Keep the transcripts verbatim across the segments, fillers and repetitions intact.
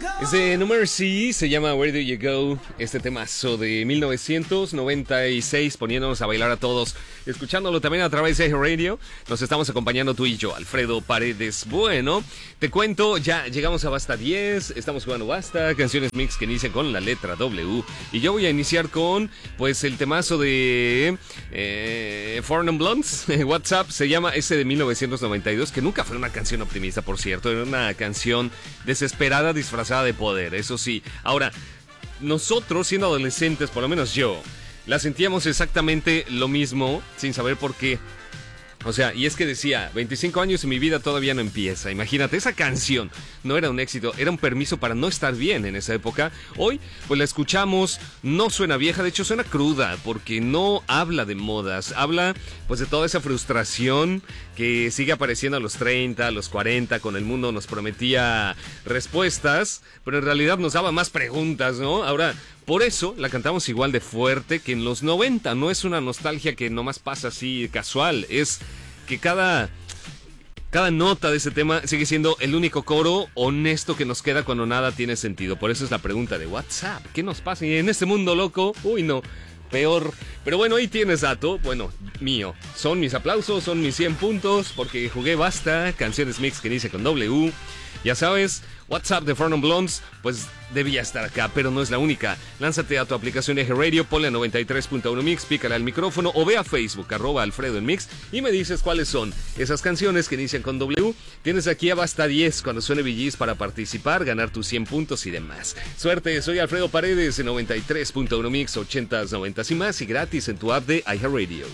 Es de No Mercy, se llama Where Do You Go, este temazo de mil novecientos noventa y seis, poniéndonos a bailar a todos, escuchándolo también a través de Radio. Nos estamos acompañando tú y yo, Alfredo Paredes. Bueno, te cuento, ya llegamos a Basta diez, estamos jugando Basta, canciones mix que inician con la letra W. Y yo voy a iniciar con, pues, el temazo de eh, Four Non Blondes, WhatsApp, se llama ese de mil novecientos noventa y dos, que nunca fue una canción optimista, por cierto, era una canción desesperada disfrazada de poder, eso sí. Ahora, nosotros siendo adolescentes, por lo menos yo, la sentíamos exactamente lo mismo, sin saber por qué. O sea, y es que decía, veinticinco años y mi vida todavía no empieza. Imagínate, esa canción no era un éxito, era un permiso para no estar bien en esa época. Hoy, pues la escuchamos, no suena vieja, de hecho suena cruda, porque no habla de modas, habla pues de toda esa frustración que sigue apareciendo a los treinta, a los cuarenta, con el mundo nos prometía respuestas, pero en realidad nos daba más preguntas, ¿no? Ahora, por eso la cantamos igual de fuerte que en los noventa. No es una nostalgia que nomás pasa así casual. Es que cada, cada nota de ese tema sigue siendo el único coro honesto que nos queda cuando nada tiene sentido. Por eso es la pregunta de WhatsApp. ¿Qué nos pasa? Y en este mundo loco, uy no, peor. Pero bueno, ahí tienes dato, bueno, mío. Son mis aplausos, son mis cien puntos, porque jugué Basta, canciones mix que inicia con W. Ya sabes, WhatsApp de Four Non Blondes, pues debía estar acá, pero no es la única. Lánzate a tu aplicación de Eje Radio, ponle a noventa y tres punto uno Mix, pícale al micrófono o ve a Facebook, arroba Alfredo en Mix, y me dices cuáles son esas canciones que inician con W. Tienes aquí a Basta diez cuando suene B Gs para participar, ganar tus cien puntos y demás. Suerte, soy Alfredo Paredes en noventa y tres punto uno Mix, ochentas, noventas y más, y gratis en tu app de iHeartRadio.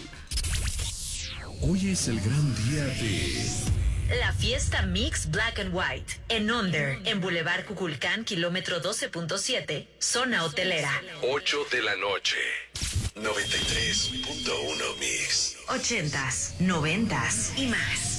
Hoy es el gran día de... La fiesta Mix Black and White en Onder, en Boulevard Cuculcán, kilómetro doce punto siete, zona hotelera. ocho de la noche. noventa y tres punto uno Mix. Ochentas, noventas y más.